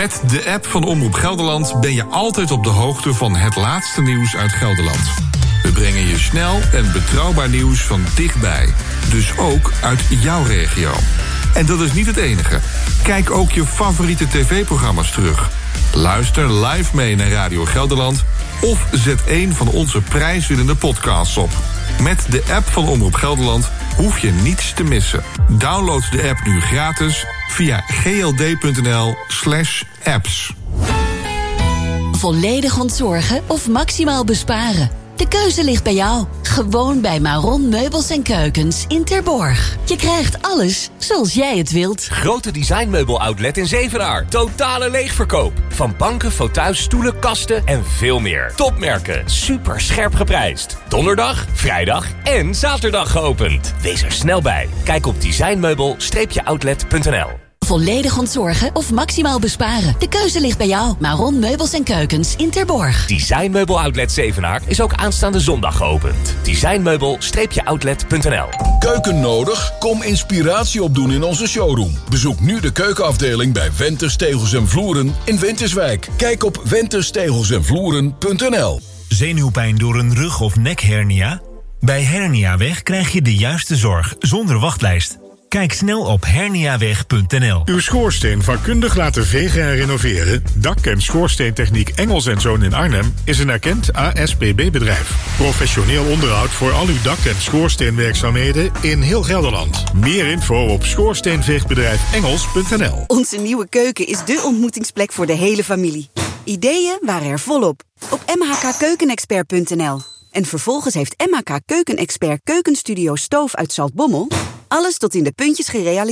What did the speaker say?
Met de app van Omroep Gelderland ben je altijd op de hoogte van het laatste nieuws uit Gelderland. We brengen je snel en betrouwbaar nieuws van dichtbij. Dus ook uit jouw regio. En dat is niet het enige. Kijk ook je favoriete tv-programma's terug. Luister live mee naar Radio Gelderland of zet een van onze prijswinnende podcasts op. Met de app van Omroep Gelderland hoef je niets te missen. Download de app nu gratis via gld.nl/apps. Volledig ontzorgen of maximaal besparen? De keuze ligt bij jou. Gewoon bij Maron Meubels en Keukens in Terborg. Je krijgt alles zoals jij het wilt. Grote designmeubel-outlet in Zevenaar. Totale leegverkoop. Van banken, fauteuils, stoelen, kasten en veel meer. Topmerken. Super scherp geprijsd. Donderdag, vrijdag en zaterdag geopend. Wees er snel bij. Kijk op designmeubel-outlet.nl. Volledig ontzorgen of maximaal besparen? De keuze ligt bij jou. Maron Meubels en Keukens in Terborg. Designmeubel Outlet Zevenaar is ook aanstaande zondag geopend. Designmeubel-outlet.nl. Keuken nodig? Kom inspiratie opdoen in onze showroom. Bezoek nu de keukenafdeling bij Wenters Tegels en Vloeren in Winterswijk. Kijk op wenterstegelsенvloeren.nl. Zenuwpijn door een rug- of nekhernia? Bij Herniaweg krijg je de juiste zorg zonder wachtlijst. Kijk snel op herniaweg.nl. Uw schoorsteen vakkundig laten vegen en renoveren? Dak- en schoorsteentechniek Engels & Zoon in Arnhem is een erkend ASPB-bedrijf. Professioneel onderhoud voor al uw dak- en schoorsteenwerkzaamheden in heel Gelderland. Meer info op schoorsteenveegbedrijfengels.nl. Onze nieuwe keuken is dé ontmoetingsplek voor de hele familie. Ideeën waren er volop op mhkkeukenexpert.nl. En vervolgens heeft MHK Keukenexpert Keukenstudio Stoof uit Zaltbommel alles tot in de puntjes gerealiseerd.